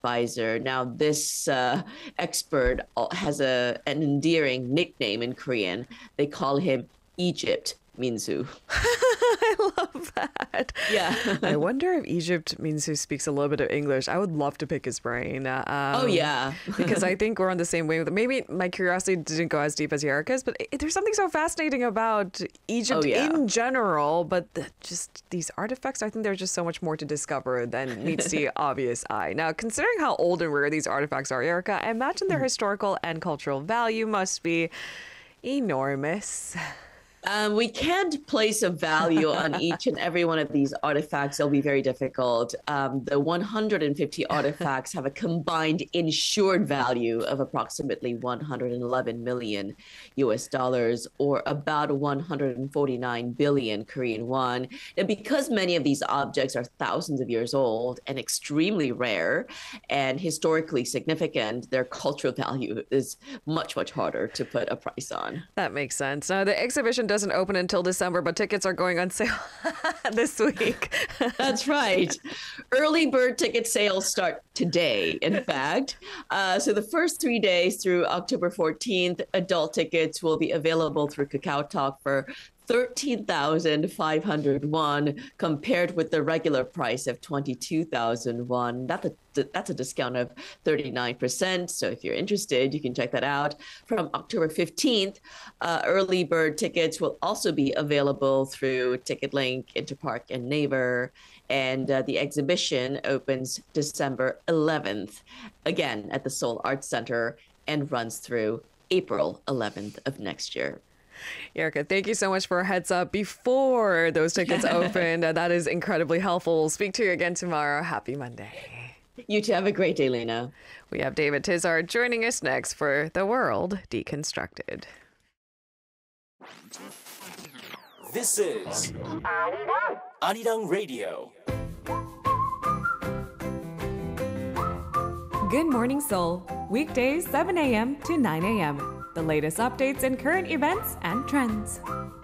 advisor. Now, this expert has an endearing nickname in Korean. They call him Egypt Minsu. I love that. Yeah. I wonder if Egypt means who speaks a little bit of English. I would love to pick his brain. Oh, yeah. Because I think we're on the same wave. Maybe my curiosity didn't go as deep as Erica's, but there's something so fascinating about Egypt in general. But just these artifacts, I think there's just so much more to discover than meets the obvious eye. Now, considering how old and rare these artifacts are, Erica, I imagine their historical and cultural value must be enormous. We can't place a value on each and every one of these artifacts. It'll be very difficult. The 150 artifacts have a combined insured value of approximately 111 million US dollars, or about 149 billion Korean won. And because many of these objects are thousands of years old and extremely rare and historically significant, their cultural value is much, much harder to put a price on. That makes sense. Now, the exhibition doesn't open until December, but tickets are going on sale this week. That's right. Early bird ticket sales start today, in fact. So the first 3 days through October 14th, adult tickets will be available through KakaoTalk for 13,500 won, compared with the regular price of 22,000 won. That's a discount of 39%. So if you're interested, you can check that out. From October 15th, early bird tickets will also be available through TicketLink, Interpark, and Naver. And the exhibition opens December 11th, again at the Seoul Arts Center, and runs through April 11th of next year. Erica, thank you so much for a heads up before those tickets open. That is incredibly helpful. We'll speak to you again tomorrow. Happy Monday. You too. Have a great day, Lena. We have David Tizard joining us next for The World Deconstructed. This is Arirang Radio. Good Morning Seoul, weekdays 7 a.m. to 9 a.m. The latest updates and current events and trends.